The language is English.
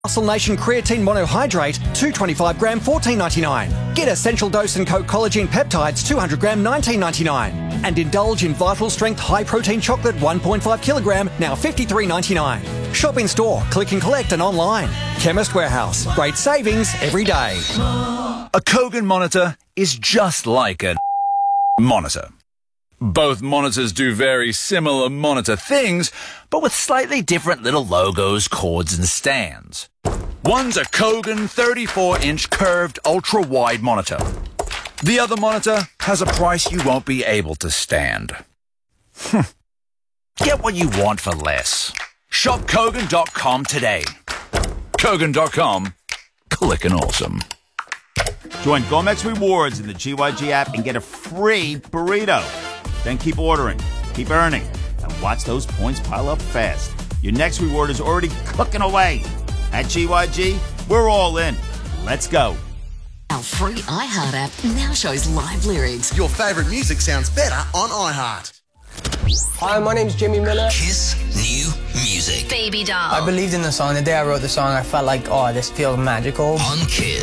Muscle Nation Creatine Monohydrate, 225 gram, $14.99. Get Essential Dose and Coke Collagen Peptides, 200 gram, $19.99. And indulge in Vital Strength High Protein Chocolate, 1.5 kilogram, now $53.99. Shop in store, click and collect, and online. Chemist Warehouse. Great savings every day. A Kogan monitor is just like a monitor. Both monitors do very similar monitor things, but with slightly different little logos, cords, and stands. One's a Kogan 34-inch curved ultra-wide monitor. The other monitor has a price you won't be able to stand. Get what you want for less. Shop Kogan.com today. Kogan.com. Clickin' awesome. Join Gomex Rewards in the GYG app and get a free burrito. Then keep ordering, keep earning, and watch those points pile up fast. Your next reward is already cooking away. At GYG, we're all in. Let's go. Our free iHeart app now shows live lyrics. Your favourite music sounds better on iHeart. Hi, my name's Jimmy Miller. Kiss New Music. Baby Doll. I believed in the song. The day I wrote the song, I felt like, oh, this feels magical. On Kiss.